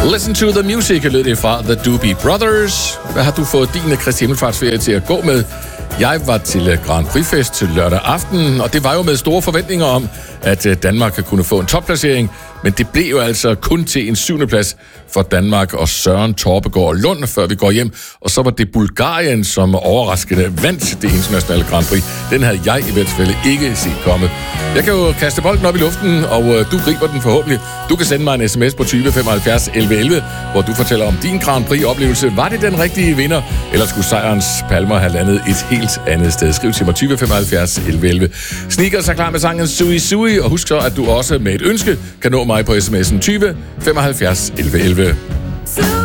Listen to the music, lød det fra The Doobie Brothers. Hvad har du fået din Kristi Himmelfartsferie til at gå med? Jeg var til Grand Prix-fest til lørdag aften, og det var jo med store forventninger om, at Danmark kunne få en topplacering, men det blev jo altså kun til en 7. plads for Danmark og Søren Torpegaard Lund, før vi går hjem. Og så var det Bulgarien, som overraskende vandt det internationale Grand Prix. Den havde jeg i hvert fald ikke set komme. Jeg kan jo kaste bolden op i luften, og du griber den forhåbentlig. Du kan sende mig en sms på 20 75 11 11, hvor du fortæller om din Grand Prix-oplevelse. Var det den rigtige vinder, eller skulle sejrens palmer have landet et helt andet sted? Skriv til mig 20 75 11 11. Sneakers er klar med sangen Sui Sui, og husk så, at du også med et ønske kan nå mig på sms'en 20 75 11 11.